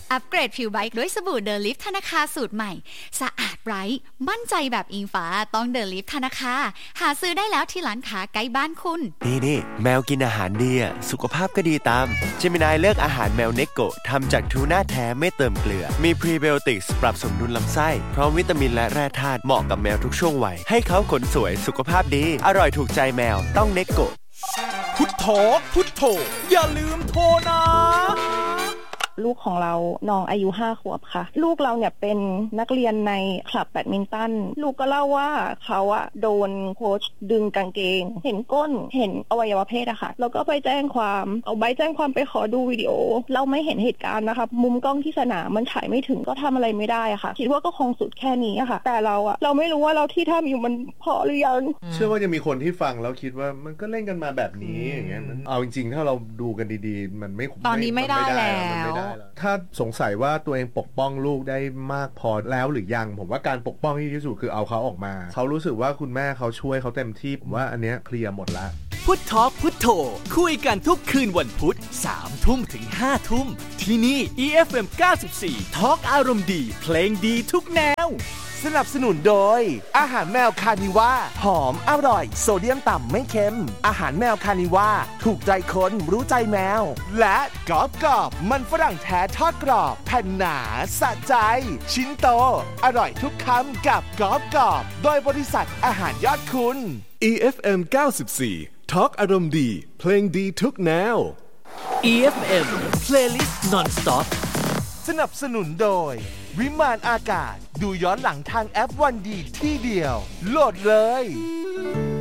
อัปเกรดผิวไบค์ด้วยสบู่เดอะลิฟธนาคารสูตรใหม่สะอาดไร้มั่นใจแบบอิงฟ้าต้องเดอะลิฟธนาคารหาซื้อได้แล้วที่ร้านค้าใกล้บ้านคุณนี่แมวกินอาหารดีสุขภาพก็ดีตามเจมินายเลือกอาหารแมวเนโกะทำจากทูน่าแท้ไม่เติมเกลือมีพรีไบโอติกส์ปรับสมดุลลำไส้พร้อมวิตามินและแร่ธาตุเหมาะกับแมวทุกช่วงวัยให้เขาขนสวยสุขภาพดีอร่อยถูกใจแมวต้องเนโกะพุทโธพุทโธอย่าลืมโทรนะลูกของเราน้องอายุ5 ขวบค่ะลูกเราเนี่ยเป็นนักเรียนในคลับแบดมินตันลูกก็เล่าว่าเขาโดนโค้ชดึงกางเกงเห็นก้นเห็นอวัยวะเพศอะค่ะแล้วก็ไปแจ้งความเอาใบแจ้งความไปขอดูวิดีโอเราไม่เห็นเหตุการณ์นะคะมุมกล้องที่สนามมันถ่ายไม่ถึงก็ทำอะไรไม่ได้อะค่ะคิดว่าก็คงสุดแค่นี้อะค่ะแต่เราไม่รู้ว่าเราที่ทำอยู่มันพอหรือยังเชื่อว่าจะมีคนที่ฟังแล้วคิดว่ามันก็เล่นกันมาแบบนี้อย่างเงี้ยเอาจริงๆถ้าเราดูกันดีๆมันไม่ตอนนี้ไม่ได้แล้วถ้าสงสัยว่าตัวเองปกป้องลูกได้มากพอแล้วหรือยังผมว่าการปกป้องที่ดีที่สุดคือเอาเขาออกมาเขารู้สึกว่าคุณแม่เขาช่วยเขาเต็มที่ผมว่าอันเนี้ยเคลียร์หมดละพุททอล์กพุทโธคุยกันทุกคืนวันพุธ 3 ทุ่มถึง 5 ทุ่มที่นี่ EFM 94ทอล์กอารมณ์ดีเพลงดีทุกแนวสนับสนุนโดยอาหารแมวคานิว่าหอมอร่อยโซเดียมต่ำไม่เค็มอาหารแมวคานิว่าถูกใจคนรู้ใจแมวและกรอบมันฝรั่งแท้ทอดกรอบแผ่นหนาสะใจชิ้นโตอร่อยทุกคำกับกรอบโดยบริษัทอาหารยอดคุณ EFM 94ทอล์กอารมณ์ดีเพลงดีทุกแนว EFM Playlist Non-Stop สนับสนุนโดยวิมานอากาศดูย้อนหลังทางแอปวันดีที่เดียวโหลดเลย